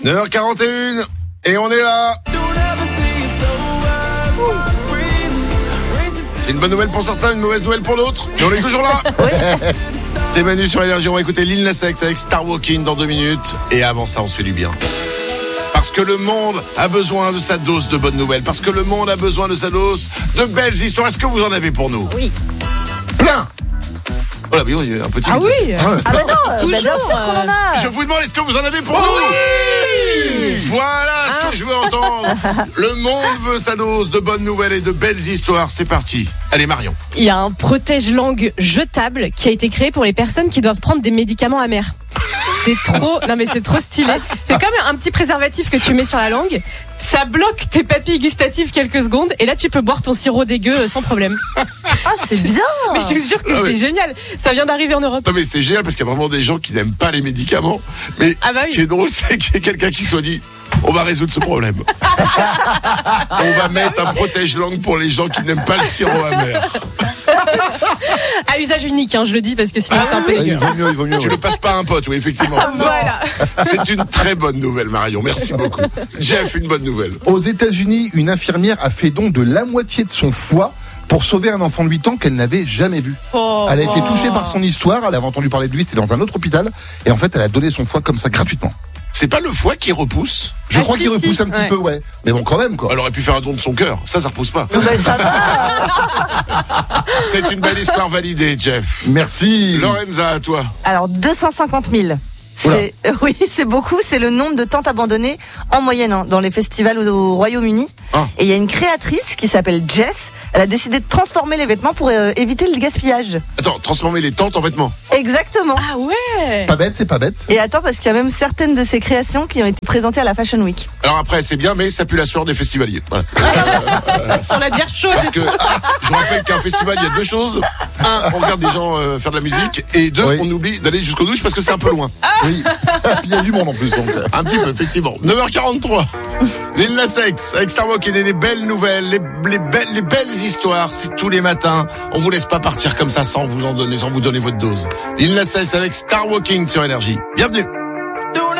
9h41 et on est là. C'est une bonne nouvelle pour certains, une mauvaise nouvelle pour d'autres. Mais on est toujours là. C'est Manu sur Énergie. On va écouter Lil Nas X avec Star Walking dans 2 minutes. Et avant ça, on se fait du bien. Parce que le monde a besoin de sa dose de bonnes nouvelles. Parce que le monde a besoin de sa dose de belles histoires. Est-ce que vous en avez pour nous ? Oui. Plein. Voilà, bien, il y a un petit. Ah oui. Ah bah non, toujours. bien sûr qu'on en a. Je vous demande, est-ce que vous en avez pour nous ? Voilà ce que je veux entendre. Le monde veut sa dose de bonnes nouvelles et de belles histoires. C'est parti. Allez, Marion. Il y a un protège-langue jetable qui a été créé pour les personnes qui doivent prendre des médicaments amers. C'est trop stylé. C'est comme un petit préservatif que tu mets sur la langue. Ça bloque tes papilles gustatives quelques secondes et là tu peux boire ton sirop dégueu sans problème. Ah, c'est bien. Mais je vous jure que c'est génial. Ça vient d'arriver en Europe. Non mais c'est génial parce qu'il y a vraiment des gens qui n'aiment pas les médicaments. Mais ce qui est drôle, c'est qu'il y a quelqu'un qui soit dit, on va résoudre ce problème. On va mettre un protège-langue pour les gens qui n'aiment pas le sirop amer. À usage unique, je le dis parce que sinon c'est un peu Il vaut mieux. Tu le passes pas à un pote, oui, effectivement. Voilà. C'est une très bonne nouvelle, Marion. Merci beaucoup. Jeff, une bonne nouvelle. Aux États-Unis, une infirmière a fait don de la moitié de son foie pour sauver un enfant de 8 ans qu'elle n'avait jamais vu. Elle a été touchée par son histoire, elle avait entendu parler de lui, c'était dans un autre hôpital, et en fait elle a donné son foie comme ça gratuitement. C'est pas le foie qui repousse ? Je crois qu'il repousse un petit peu, ouais. Mais bon, quand même, quoi. Elle aurait pu faire un don de son cœur. Ça repousse pas. Ça va. C'est une belle histoire validée, Jeff. Merci. Lorenza, à toi. Alors, 250 000. Oui, c'est beaucoup. C'est le nombre de tentes abandonnées en moyenne dans les festivals au Royaume-Uni. Et il y a une créatrice qui s'appelle Jess. Elle a décidé de transformer les vêtements pour éviter le gaspillage. Attends, transformer les tentes en vêtements. Exactement. Ah ouais. Pas bête, c'est pas bête. Et attends, parce qu'il y a même certaines de ces créations qui ont été présentées à la Fashion Week. Alors après, c'est bien, mais ça pue la sueur des festivaliers. Voilà. Ça sent la bière chaude. Parce que je rappelle qu'un festival, il y a 2 choses. 1, on regarde des gens faire de la musique. Et 2, on oublie d'aller jusqu'aux douches parce que c'est un peu loin. Oui, il y a du monde en plus. Donc. Un petit peu, effectivement. 9h43. Lil Nas X avec Star Walking et les belles nouvelles, les belles histoires. C'est tous les matins. On vous laisse pas partir comme ça sans vous donner votre dose. Lil Nas X avec Star Walking sur Énergie. Bienvenue.